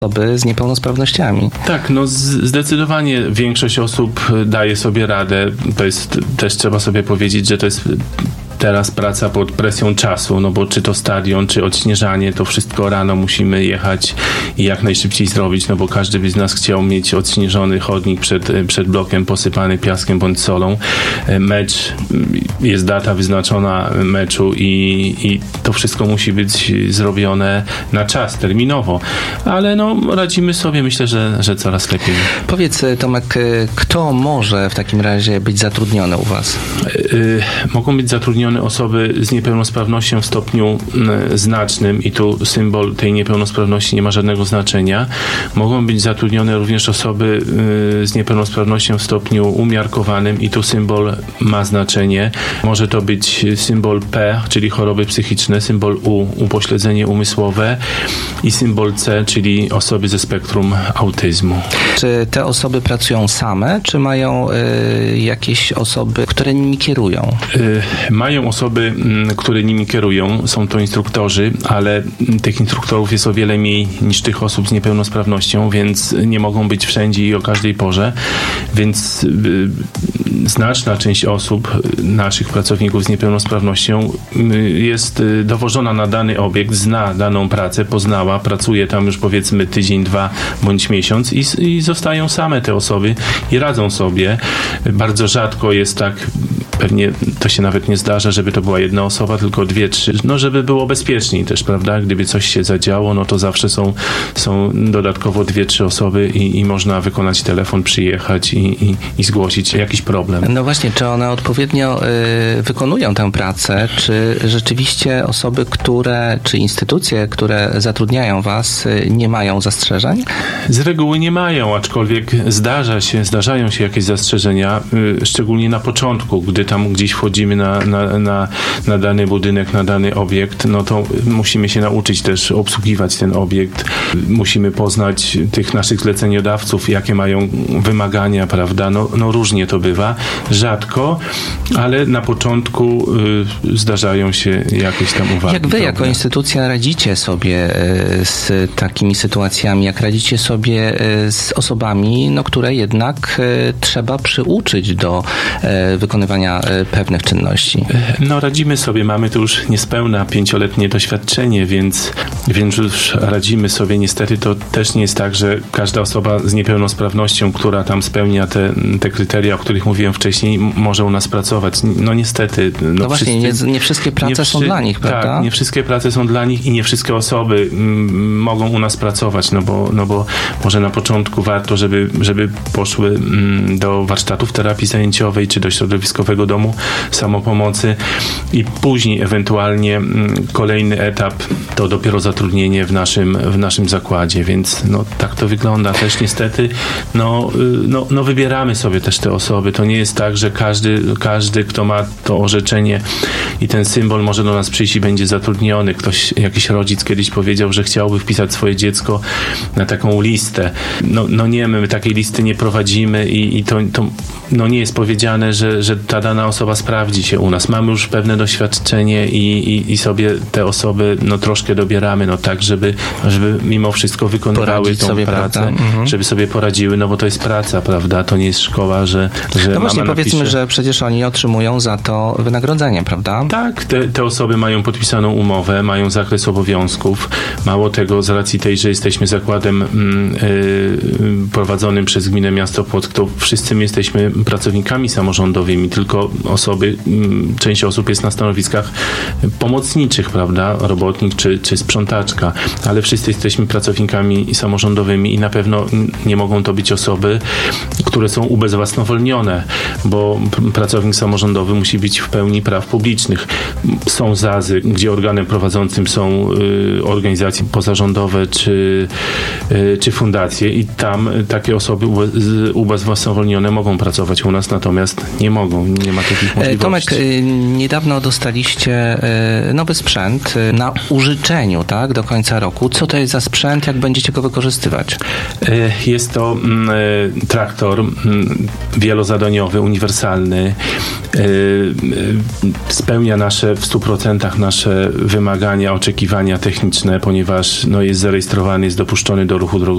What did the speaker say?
osoby z niepełnosprawnościami. Tak, no zdecydowanie większość osób daje sobie radę. To jest, też trzeba sobie powiedzieć, że to jest teraz praca pod presją czasu, no bo czy to stadion, czy odśnieżanie, to wszystko rano musimy jechać i jak najszybciej zrobić, no bo każdy by z nas chciał mieć odśnieżony chodnik przed blokiem posypany piaskiem bądź solą. Mecz, jest data wyznaczona meczu i to wszystko musi być zrobione na czas, terminowo. Ale no radzimy sobie, myślę, że coraz lepiej. Powiedz, Tomek, kto może w takim razie być zatrudniony u was? Mogą być zatrudnione osoby z niepełnosprawnością w stopniu znacznym i tu symbol tej niepełnosprawności nie ma żadnego znaczenia. Mogą być zatrudnione również osoby z niepełnosprawnością w stopniu umiarkowanym i tu symbol ma znaczenie. Może to być symbol P, czyli choroby psychiczne, symbol U, upośledzenie umysłowe i symbol C, czyli osoby ze spektrum autyzmu. Czy te osoby pracują same, czy mają jakieś osoby, które nimi kierują? Mają osoby, które nimi kierują. Są to instruktorzy, ale tych instruktorów jest o wiele mniej niż tych osób z niepełnosprawnością, więc nie mogą być wszędzie i o każdej porze. Więc znaczna część osób, naszych pracowników z niepełnosprawnością jest dowożona na dany obiekt, zna daną pracę, poznała, pracuje tam już powiedzmy tydzień, 2 bądź miesiąc i zostają same te osoby i radzą sobie. Bardzo rzadko jest tak, pewnie to się nawet nie zdarza, żeby to była jedna osoba, tylko 2, 3, no żeby było bezpieczniej też, prawda? Gdyby coś się zadziało, no to zawsze są dodatkowo 2, 3 osoby i można wykonać telefon, przyjechać i zgłosić jakiś problem. No właśnie, czy one odpowiednio wykonują tę pracę, czy rzeczywiście osoby, czy instytucje, które zatrudniają was, nie mają zastrzeżeń? Z reguły nie mają, aczkolwiek zdarzają się jakieś zastrzeżenia, szczególnie na początku, gdy tam gdzieś wchodzimy na dany budynek, na dany obiekt, no to musimy się nauczyć też obsługiwać ten obiekt. Musimy poznać tych naszych zleceniodawców, jakie mają wymagania, prawda? No różnie to bywa. Rzadko, ale na początku zdarzają się jakieś tam uwagi. Jak wy jako instytucja radzicie sobie z takimi sytuacjami? Jak radzicie sobie z osobami, które jednak trzeba przyuczyć do wykonywania pewnych czynności? No radzimy sobie, mamy tu już niespełna 5-letnie doświadczenie, więc już radzimy sobie. Niestety to też nie jest tak, że każda osoba z niepełnosprawnością, która tam spełnia te kryteria, o których mówiłem wcześniej, może u nas pracować. No niestety. No właśnie, nie wszystkie prace są dla nich, prawda? Tak, nie wszystkie prace są dla nich i nie wszystkie osoby mogą u nas pracować, no bo może na początku warto, żeby poszły do warsztatów terapii zajęciowej, czy do środowiskowego domu samopomocy i później ewentualnie kolejny etap to dopiero zatrudnienie w naszym zakładzie, więc no tak to wygląda też niestety. No wybieramy sobie też te osoby. To nie jest tak, że każdy, kto ma to orzeczenie i ten symbol może do nas przyjść i będzie zatrudniony. Jakiś rodzic kiedyś powiedział, że chciałby wpisać swoje dziecko na taką listę. No nie, my takiej listy nie prowadzimy i to nie jest powiedziane, że ta dana osoba sprawdzi się u nas. Mamy już pewne doświadczenie i sobie te osoby troszkę dobieramy, tak, żeby mimo wszystko wykonywały tą sobie, pracę, żeby sobie poradziły, bo to jest praca, prawda? To nie jest szkoła, że no właśnie, powiedzmy, że przecież oni otrzymują za to wynagrodzenie, prawda? Tak, te osoby mają podpisaną umowę, mają zakres obowiązków. Mało tego, z racji tej, że jesteśmy zakładem prowadzonym przez Gminę Miasto Płock, to wszyscy my jesteśmy pracownikami samorządowymi, tylko część osób jest na stanowiskach pomocniczych, prawda? Robotnik czy sprzątaczka, ale wszyscy jesteśmy pracownikami samorządowymi i na pewno nie mogą to być osoby, które są ubezwłasnowolnione, bo pracownik samorządowy musi być w pełni praw publicznych. Są ZAZ-y, gdzie organem prowadzącym są organizacje pozarządowe czy fundacje i tam takie osoby ubezwłasnowolnione mogą pracować u nas, natomiast nie mogą, nie ma takich możliwości. Tomek, niedawno dostaliście nowy sprzęt na użyczeniu, tak, do końca roku. Co to jest za sprzęt, jak będziecie go wykorzystywać? Jest to traktor wielozadaniowy, uniwersalny. Spełnia w 100% nasze wymagania, oczekiwania techniczne, ponieważ jest zarejestrowany, jest dopuszczony do ruchu drogowego.